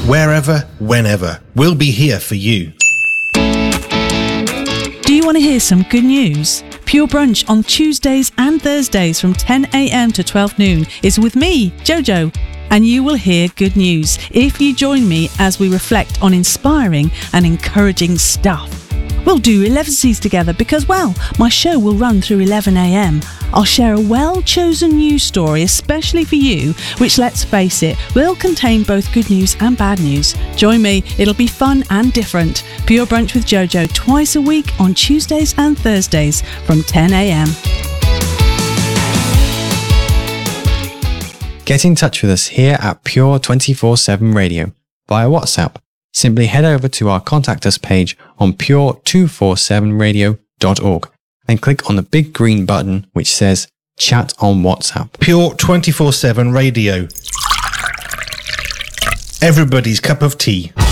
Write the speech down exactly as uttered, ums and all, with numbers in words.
wherever, whenever. We'll be here for you. Do you want to hear some good news? Pure Brunch on Tuesdays and Thursdays from ten a.m. to twelve noon is with me, Jojo, and you will hear good news if you join me as we reflect on inspiring and encouraging stuff. We'll do elevensies together because, well, my show will run through eleven a.m. I'll share a well-chosen news story especially for you, which, let's face it, will contain both good news and bad news. Join me, it'll be fun and different. Pure Brunch with Jojo twice a week on Tuesdays and Thursdays from ten a.m. Get in touch with us here at Pure twenty-four seven Radio via WhatsApp. Simply head over to our Contact Us page on pure two forty-seven radio dot org and click on the big green button which says Chat on WhatsApp. Pure twenty-four seven Radio. Everybody's cup of tea.